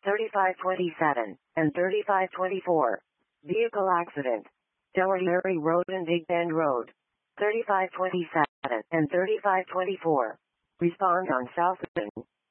3527, and 3524. Vehicle accident. Delaware Road and Big Bend Road. 3527 and 3524. Respond on South Bend.